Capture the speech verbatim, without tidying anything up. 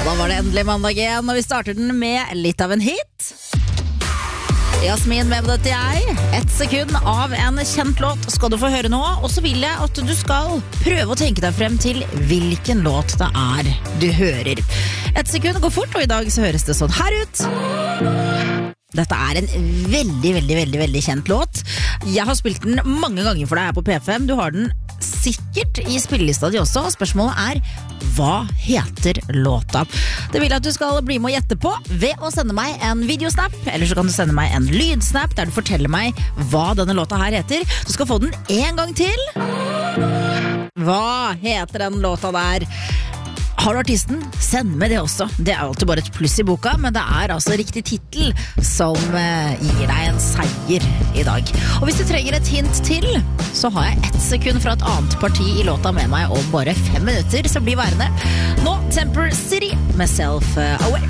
Da var det endelig mandag igjen, og vi starter den med litt av en hit. Jasmin med dette jeg. Ett sekund av en kjent låt skal du få høre nå, og så vil jeg at du skal prøve å tenke deg frem til hvilken låt det er du hører. Ett sekund går fort, og i dag så høres det sånn her ut. Dette er en veldig, veldig, veldig, veldig kjent låt. Jeg har spilt den mange ganger for deg her på P fem. Du har den sikkert i spillelista di også. Spørsmålet er, hva heter låta? Det vil jeg at du skal bli med å gjette på ved å sende meg en videosnap, eller så kan du sende meg en lydsnap der du forteller meg hva denne låta her heter. Du skal få den en gang til. Hva heter den låta der? Har du artisten? Send med det også. Det er alltid bare et pluss i boka, men det er altså riktig titel som eh, gir deg en seier i dag. Og hvis du trenger et hint til, så har jeg ett sekund fra et annet parti i låta med meg om bare fem minutter, så bli værende. Nå, Temper City med Self Away.